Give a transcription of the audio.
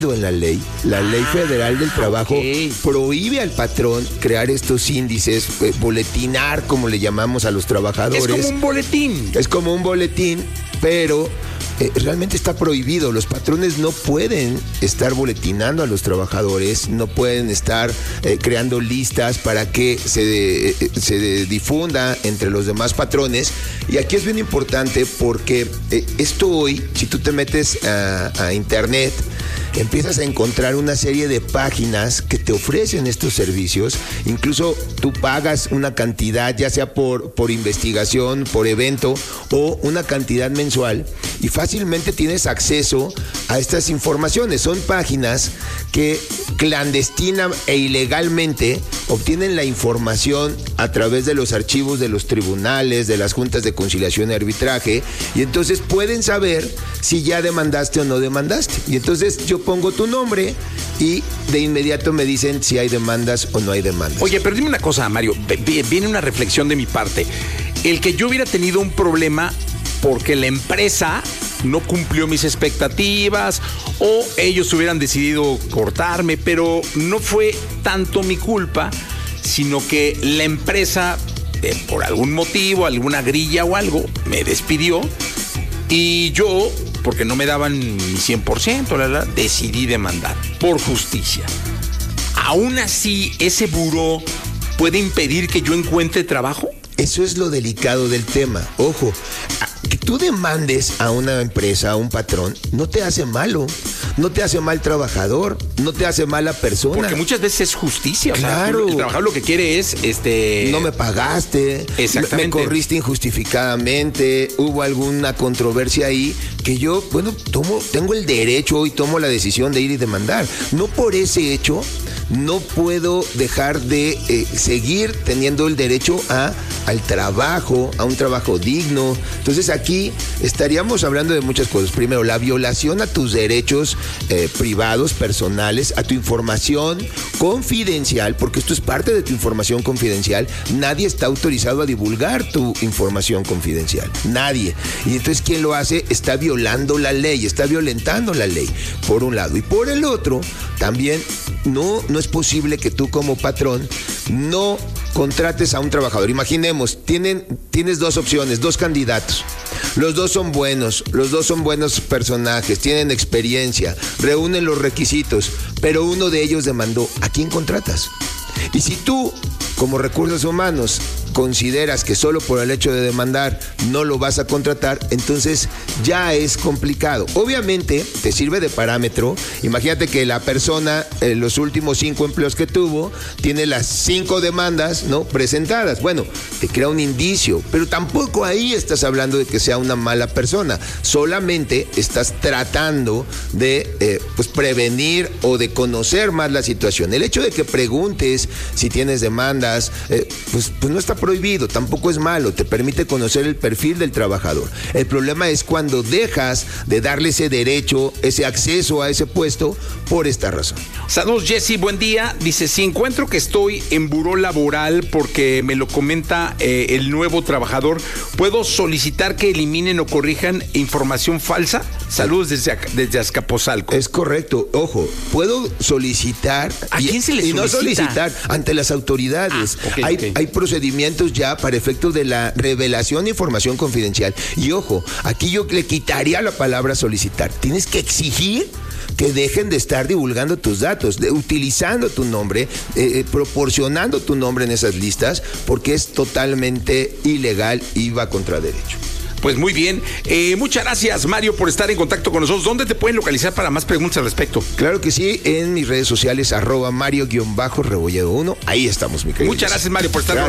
en la ley federal del trabajo prohíbe al patrón crear estos índices, boletinar, como le llamamos a los trabajadores. Es como un boletín. Es como un boletín, pero realmente está prohibido. Los patrones no pueden estar boletinando a los trabajadores, no pueden estar creando listas para que se difunda entre los demás patrones. Y aquí es bien importante porque esto hoy, si tú te metes a internet, empiezas a encontrar una serie de páginas que te ofrecen estos servicios. Incluso tú pagas una cantidad, ya sea por investigación, por evento o una cantidad mensual, y fácilmente tienes acceso a estas informaciones. Son páginas que clandestina e ilegalmente obtienen la información a través de los archivos de los tribunales, de las juntas de conciliación y arbitraje, y entonces pueden saber si ya demandaste o no demandaste. Y entonces yo pongo tu nombre y de inmediato me dicen si hay demandas o no hay demandas. Oye, pero dime una cosa, Mario, viene una reflexión de mi parte. El que yo hubiera tenido un problema porque la empresa no cumplió mis expectativas o ellos hubieran decidido cortarme, pero no fue tanto mi culpa, sino que la empresa, por algún motivo, alguna grilla o algo, me despidió y yo, porque no me daban mi 100%, decidí demandar por justicia. Aún así, ¿ese buró puede impedir que yo encuentre trabajo? Eso es lo delicado del tema. Ojo, que tú demandes a una empresa, a un patrón, no te hace malo, no te hace mal trabajador, no te hace mala persona. Porque muchas veces es justicia. Claro. O sea, el trabajador lo que quiere es no me pagaste, me corriste injustificadamente, hubo alguna controversia ahí que yo, tengo el derecho y tomo la decisión de ir y demandar. No por ese hecho no puedo dejar de seguir teniendo el derecho al trabajo, a un trabajo digno. Entonces aquí estaríamos hablando de muchas cosas. Primero, la violación a tus derechos privados, personales, a tu información confidencial, porque esto es parte de tu información confidencial. Nadie está autorizado a divulgar tu información confidencial. Nadie. Y entonces quien lo hace está violando la ley, está violentando la ley, por un lado. Y por el otro, también no es posible que tú como patrón no contrates a un trabajador. Imaginemos, tienes dos opciones, dos candidatos. Los dos son buenos personajes, tienen experiencia, reúnen los requisitos, pero uno de ellos demandó. ¿A quién contratas? Y si tú, como recursos humanos, consideras que solo por el hecho de demandar no lo vas a contratar, entonces ya es complicado. Obviamente te sirve de parámetro. Imagínate que la persona, los últimos 5 empleos que tuvo, tiene las 5 demandas, ¿no?, presentadas. Bueno, te crea un indicio, pero tampoco ahí estás hablando de que sea una mala persona. Solamente estás tratando de prevenir o de conocer más la situación. El hecho de que preguntes si tienes demandas, pues no está prohibido, tampoco es malo, te permite conocer el perfil del trabajador. El problema es cuando dejas de darle ese derecho, ese acceso a ese puesto por esta razón. Saludos, Jesse, buen día. Dice, si encuentro que estoy en buró laboral porque me lo comenta el nuevo trabajador, ¿puedo solicitar que eliminen o corrijan información falsa? Saludos desde Azcapotzalco. Es correcto. Ojo, puedo solicitar. ¿A quién se le solicita? Y no solicitar ante las autoridades. Hay procedimientos ya para efectos de la revelación de información confidencial. Y ojo, aquí yo le quitaría la palabra solicitar. Tienes que exigir que dejen de estar divulgando tus datos, utilizando tu nombre, proporcionando tu nombre en esas listas, porque es totalmente ilegal y va contra derecho. Pues muy bien. Muchas gracias, Mario, por estar en contacto con nosotros. ¿Dónde te pueden localizar para más preguntas al respecto? Claro que sí, en mis redes sociales, @Mario_Rebolledo1. Ahí estamos, mi querido. Muchas gracias, Mario, por estar con nosotros.